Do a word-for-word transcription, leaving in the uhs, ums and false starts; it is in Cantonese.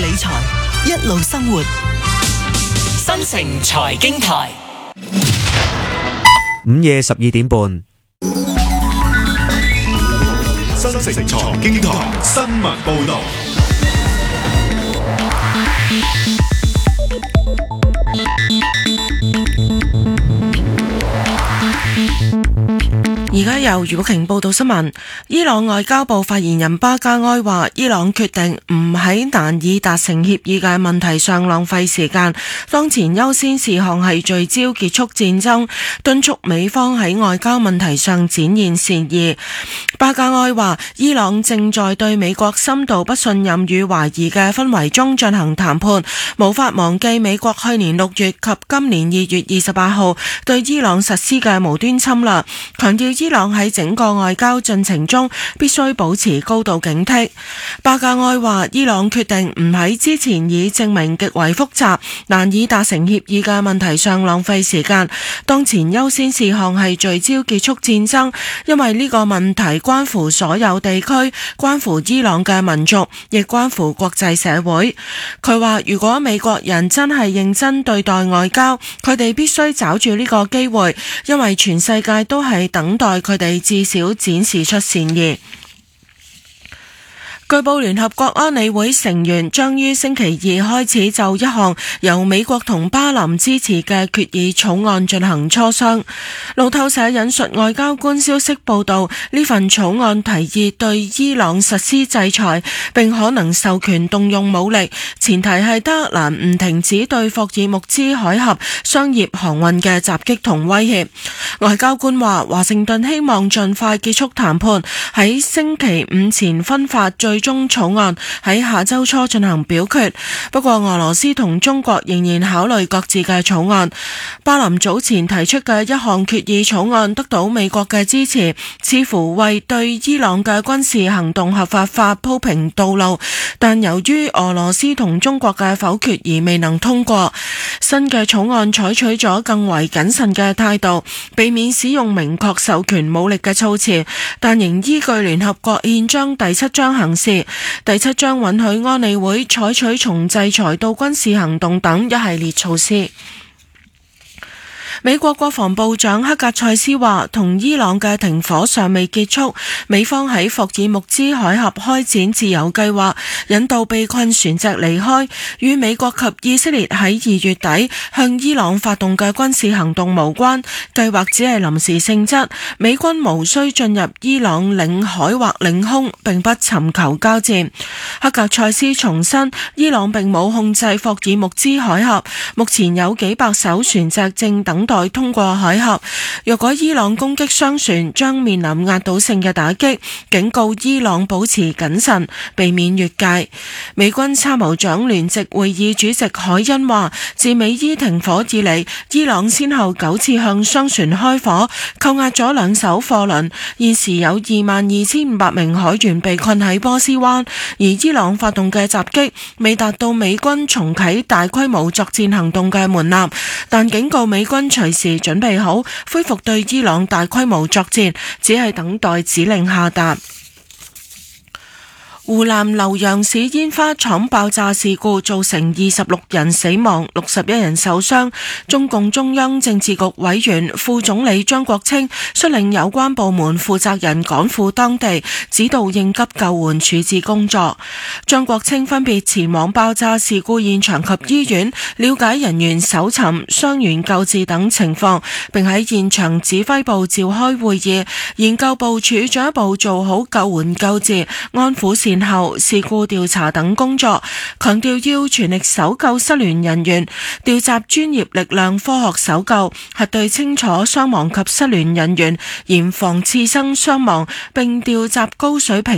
理財，一路生活。新城財經台， 午夜十二點半。 新城財經台新聞報道。 而家由余寶瓊報道新聞。伊朗外交部發言人巴加埃話，伊朗決定唔喺難以達成協議嘅問題上浪費時間，當前優先事項係聚焦結束戰爭，敦促美方喺外交問題上展現善意。巴加埃話，伊朗正在對美國深度不信任與懷疑嘅氛圍中進行談判，無法忘記美國去年六月及今年二月二十八號對伊朗實施嘅無端侵略，強調伊朗喺整個外交進程中必須保持高度警惕。巴加埃話，伊朗決定唔喺之前已證明極為複雜、難以達成協議嘅問題上浪費時間，當前優先事項係聚焦結束戰爭，因為呢個問題關乎所有地區，關乎伊朗嘅民族，亦關乎國際社會。佢話，如果美國人真係認真對待外交，佢哋必須抓住呢個機會，因為全世界都係等待佢哋至少展示出善意。據報聯合國安理會成員將於星期二開始就一項由美國同巴林支持嘅決議草案進行磋商。路透社引述外交官消息報道，呢份草案提議對伊朗實施制裁，並可能授權動用武力，前提係德黑蘭唔停止對霍爾木茲海峽商業航運嘅襲擊同威脅。外交官話，華盛頓希望盡快結束談判，喺星期五前分發最最終草案喺下周初進行表決，不過俄羅斯同中國仍然考慮各自嘅草案。巴林早前提出嘅一項決議草案得到美國嘅支持，似乎為對伊朗嘅軍事行動合法化鋪平道路，但由於俄羅斯同中國嘅否決而未能通過。新嘅草案採取咗更為謹慎嘅態度，避免使用明確授權武力嘅措辭，但仍依據聯合國憲章第七章行事。第七章允許安理會採取從制裁到軍事行動等一系列措施。美國國防部長克格塞斯話，同伊朗嘅停火尚未結束，美方喺霍爾木茲海峽開展自由計劃，引導被困船隻離開，與美國及以色列喺二月底向伊朗發動嘅軍事行動無關，計劃只係臨時性質，美軍無需進入伊朗領海或領空，並不尋求交戰。克格塞斯重申，伊朗並冇控制霍爾木茲海峽，目前有幾百艘船隻正等待通過海峽，若果伊朗攻擊商船，將面臨壓倒性嘅打擊，警告伊朗保持謹慎，避免越界。美軍參謀長聯席會議主席海恩話，自美伊停火以嚟，伊朗先後九次向商船開火，扣押咗兩艘貨輪，現時有二萬二千五百名海員被困喺波斯灣，而伊朗發動嘅襲擊未達到美軍重啟大規模作戰行動嘅門檻，但警告美軍隨時準備好恢復對伊朗大規模作戰，只係等待指令下達。湖南瀏陽市煙花廠爆炸事故造成二十六人死亡、六十一人受傷。中共中央政治局委員、副總理張國清率領有關部門負責人趕赴當地，指導應急救援處置工作。張國清分別前往爆炸事故現場及醫院，了解人員搜尋、傷員救治等情況，並喺現場指揮部召開會議，研究部署進一步做好救援救治、安撫善後事故調查等工作，強調要全力搜救失聯人員，調集專業力量科學搜救，核對清楚傷亡及失聯人員，嚴防次生傷亡，並調集高水平